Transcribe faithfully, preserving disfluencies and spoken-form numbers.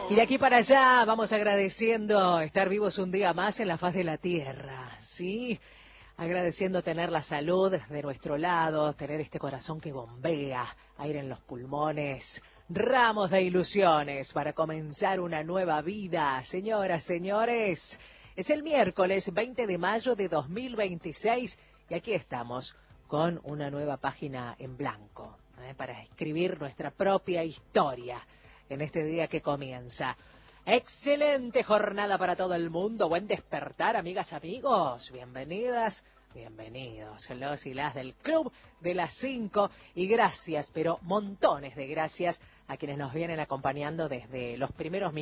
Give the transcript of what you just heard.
Y de aquí para allá vamos agradeciendo estar vivos un día más en la faz de la tierra, ¿sí? Agradeciendo tener la salud de nuestro lado, tener este corazón que bombea, aire en los pulmones, ramos de ilusiones para comenzar una nueva vida. Señoras, señores, es el miércoles veinte de mayo de dos mil veintiséis y aquí estamos con una nueva página en blanco, ¿eh? Para escribir nuestra propia historia en este día que comienza. Excelente jornada para todo el mundo. Buen despertar, amigas, amigos. Bienvenidas, bienvenidos los y las del Club de las Cinco. Y gracias, pero montones de gracias a quienes nos vienen acompañando desde los primeros minutos.